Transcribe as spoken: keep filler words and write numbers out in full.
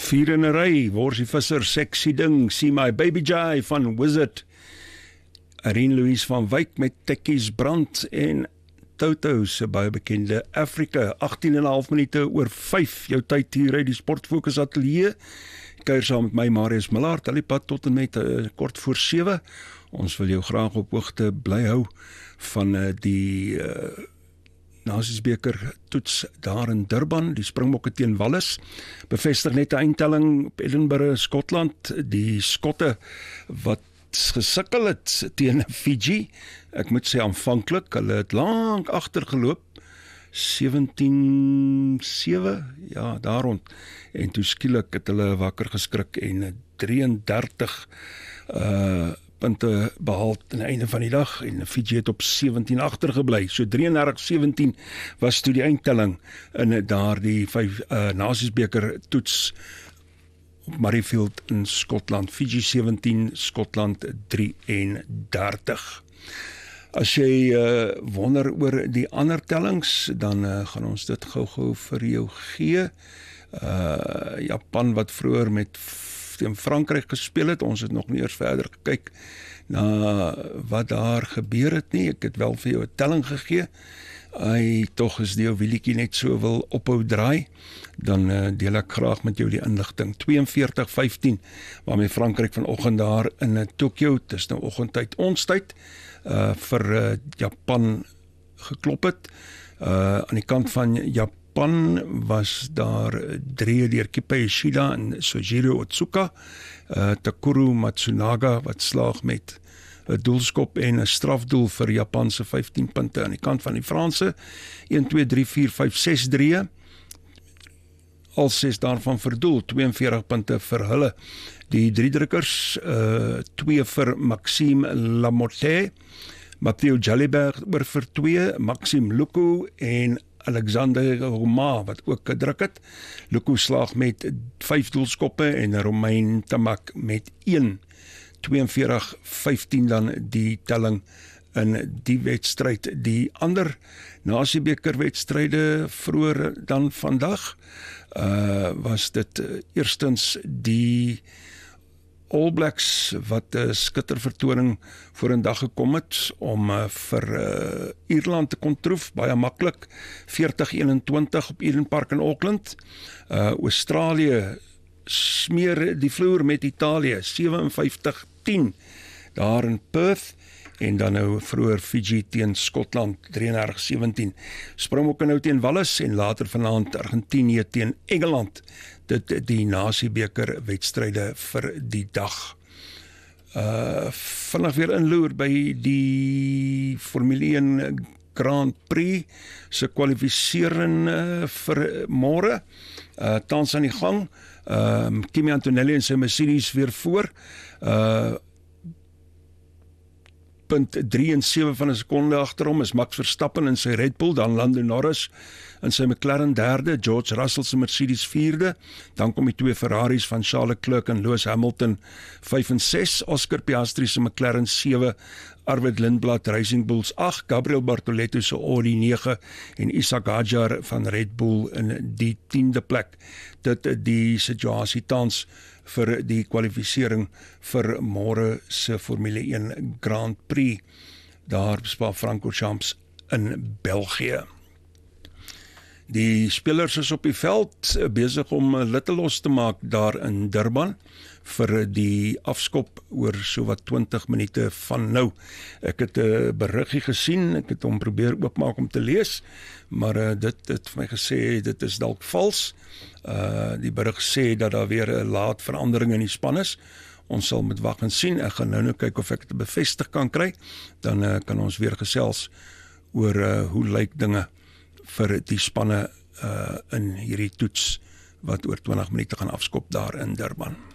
Vier in 'n ry, Worsie Visser, Sexy Ding, See My Baby Jai van Wizard, Irene Louise van Wyk met Tekkies Brand en Toto se baie bekende Afrika, agtien en 'n half minute oor vyf, jou tyd hier uit die Sportfokus Atelier. Kuier saam met my Marius Miller, talipad tot en met uh, kort voor sewe. Ons wil jou graag op hoogte bly hou van uh, die uh, Nasiesbeker toets daar in Durban, die Springbokke teen Wallis. Bevestig net 'n eindtelling op Edinburgh, Skotland, die Skotte wat gesukkel het teen Fiji. Ek moet sê aanvanklik, hulle het lank agtergeloop, sewentien sewe, ja, daar rond. En toe skielik het hulle wakker geskrik en drieëndertig uh, punte behaal aan die einde van die dag en Fiji het op sewentien agtergebly. So drieëndertig sewentien was toe die eindtelling in daardie vyf uh, Nasiesbeker toets op Murrayfield in Skotland. Fiji sewentien, Skotland drieëndertig. As jy uh, wonder oor die ander tellings, dan uh, gaan ons dit gou-gou vir jou gee. Uh, Japan wat vroeër met teen Frankryk gespeel het, ons het nog nie eers verder gekyk na wat daar gebeur het nie. Ek het wel vir jou 'n telling gegee. Hy tog is die ou wielietjie net so wil ophou draai, dan uh, deel ek graag met jou die inligting. tweeënveertig vyftien, waarmee Frankryk vanoggend daar in uh, Tokyo, dit is nou oggendtyd ons tyd, uh, vir uh, Japan geklop het. Uh, aan die kant van Japan was daar drie deur Kipa Yoshida en Sojiro Otsuka, uh, Takuro Matsunaga wat slaag met 'n doelskop en 'n strafdoel vir Japanse vyftien punte. Aan die kant van die Franse, een, twee, drie, vier, vyf, ses drieë, al ses daarvan verdoel, tweeënveertig punte vir hulle. Die drie drukkers, uh, twee vir Maxime Lamotte, Matteo Jalibert oor vir twee, Maxime Luku en Alexander Roma wat ook gedruk het. Luku slaag met vyf doelskoppe en Romain Tamak met een. tweeënveertig vyftien dan die telling in die wedstryd. Die ander Nasiesbeker wedstryde vroeër dan vandag uh, was dit uh, eerstens die All Blacks wat 'n uh, skittervertoning voor in dag gekom het om uh, vir uh, Ierland te kon troef, baie maklik, veertig eenentwintig op Eden Park in Auckland. Uh, Australië smeer die vloer met Italië, sewenvyftig tien daar in Perth, en dan nou vroeër Fiji teen Skotland, drieëndertig sewentien. Springbokke nou teen Wallis en later vanaand Argentinië teen Engeland. Dit die Nasiesbeker wedstryde vir die dag. Uh, vinnig weer inloer by die Formule een Grand Prix se kwalifisering uh, vir môre. Uh, tans aan die gang. Um, Kimi Antonelli en sy Mercedes weer voor. Uh, punt drie en sewe van 'n sekonde agterom is Max Verstappen in sy Red Bull, dan Lando Norris in sy McLaren derde, George Russell se Mercedes vierde, dan kom die twee Ferraris van Charles Leclerc en Lewis Hamilton vyf en ses, Oscar Piastri se McLaren sewe, Arvid Lindblad Racing Bulls agt, Gabriel Bortoleto se Audi nege en Isaac Hadjar van Red Bull in die tiende plek. Dit die situasie tans vir die kwalifisering vir môre se Formule een Grand Prix daar by Spa-Francorchamps in België. Die spelers is op die veld besig om litte los te maak daar in Durban vir die afskop oor so wat twintig minute van nou. Ek het 'n beriggie gesien, ek het hom probeer oopmaak om te lees, maar uh, dit het vir my gesê dit is dalk vals. Uh, die berig sê dat daar weer 'n laat verandering in die span is. Ons sal met wag en sien. Ek gaan nou nou kyk of ek dit bevestig kan kry. Dan uh, kan ons weer gesels oor uh, hoe lyk dinge vir die spanne uh, in hierdie toets wat oor twintig minute gaan afskop daar in Durban.